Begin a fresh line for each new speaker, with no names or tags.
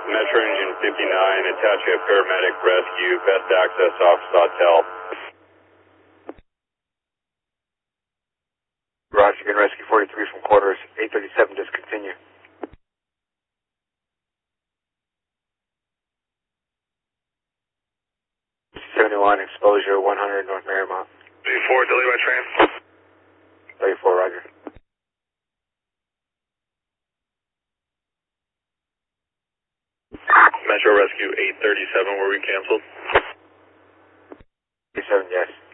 Metro Engine 59, attach a paramedic rescue, best access off Sawtell.
Roger, you can rescue 43 from quarters, 837, discontinue. '71, exposure 100 North Marymount.
34, delay by train.
34, roger.
Metro Rescue 837, were we canceled?
37, yes.